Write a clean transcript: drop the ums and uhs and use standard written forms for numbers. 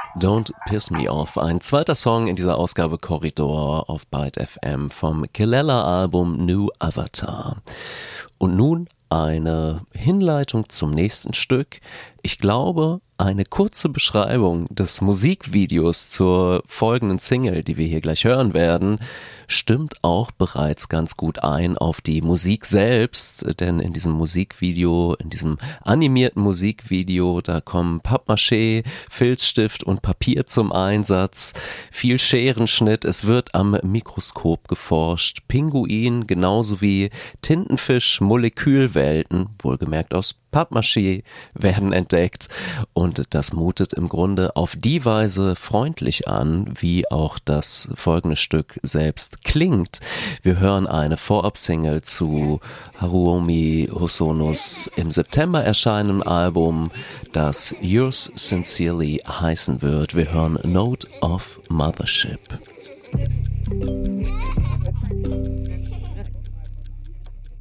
Don't Piss Me Off, ein zweiter Song in dieser Ausgabe Korridor auf Byte FM vom Kelela-Album New Avatar. Und nun eine Hinleitung zum nächsten Stück. Ich glaube, eine kurze Beschreibung des Musikvideos zur folgenden Single, die wir hier gleich hören werden, stimmt auch bereits ganz gut ein auf die Musik selbst, denn in diesem Musikvideo, in diesem animierten Musikvideo, da kommen Pappmaché, Filzstift und Papier zum Einsatz, viel Scherenschnitt, es wird am Mikroskop geforscht, Pinguin genauso wie Tintenfisch, Molekülwelten, wohlgemerkt aus Pappmaché, werden entdeckt und das mutet im Grunde auf die Weise freundlich an, wie auch das folgende Stück selbst klingt. Wir hören eine Vorab-Single zu Haruomi Hosonos im September erscheinenden Album, das Yours Sincerely heißen wird. Wir hören Note of Mothership.